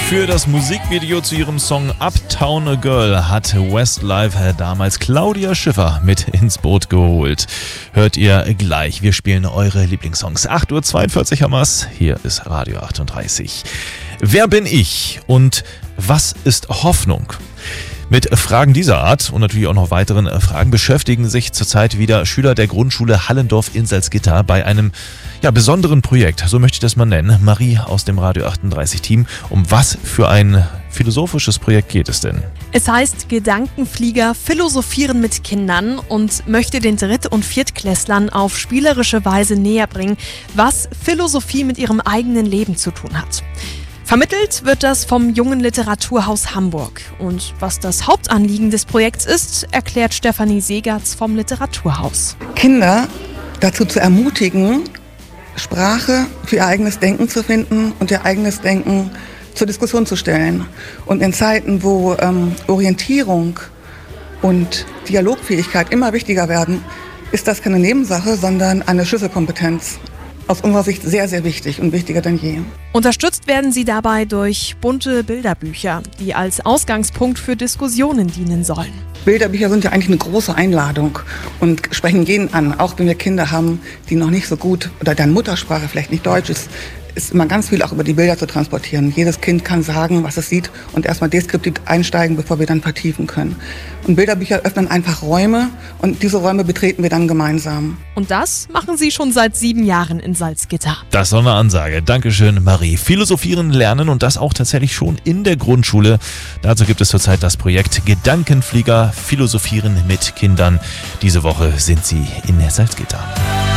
Für das Musikvideo zu ihrem Song Uptown a Girl hat Westlife damals Claudia Schiffer mit ins Boot geholt. Hört ihr gleich. Wir spielen eure Lieblingssongs. 8:42 Uhr haben wir's. Hier ist Radio 38. Wer bin ich und was ist Hoffnung? Mit Fragen dieser Art und natürlich auch noch weiteren Fragen beschäftigen sich zurzeit wieder Schüler der Grundschule Hallendorf in Salzgitter bei einem besonderen Projekt, so möchte ich das mal nennen. Marie aus dem Radio 38 Team, um was für ein philosophisches Projekt geht es denn? Es heißt Gedankenflieger philosophieren mit Kindern und möchte den Dritt- und Viertklässlern auf spielerische Weise näher bringen, was Philosophie mit ihrem eigenen Leben zu tun hat. Vermittelt wird das vom Jungen Literaturhaus Hamburg. Und was das Hauptanliegen des Projekts ist, erklärt Stefanie Segertz vom Literaturhaus. Kinder dazu zu ermutigen, Sprache für ihr eigenes Denken zu finden und ihr eigenes Denken zur Diskussion zu stellen. Und in Zeiten, wo Orientierung und Dialogfähigkeit immer wichtiger werden, ist das keine Nebensache, sondern eine Schlüsselkompetenz. Aus unserer Sicht sehr, sehr wichtig und wichtiger denn je. Unterstützt werden sie dabei durch bunte Bilderbücher, die als Ausgangspunkt für Diskussionen dienen sollen. Bilderbücher sind ja eigentlich eine große Einladung und sprechen jeden an. Auch wenn wir Kinder haben, die noch nicht so gut oder deren Muttersprache vielleicht nicht Deutsch ist immer ganz viel auch über die Bilder zu transportieren. Jedes Kind kann sagen, was es sieht und erstmal deskriptiv einsteigen, bevor wir dann vertiefen können. Und Bilderbücher öffnen einfach Räume und diese Räume betreten wir dann gemeinsam. Und das machen sie schon seit 7 Jahren in Salzgitter. Das ist so eine Ansage. Dankeschön, Marie. Philosophieren lernen und das auch tatsächlich schon in der Grundschule. Dazu gibt es zurzeit das Projekt Gedankenflieger philosophieren mit Kindern. Diese Woche sind sie in Salzgitter.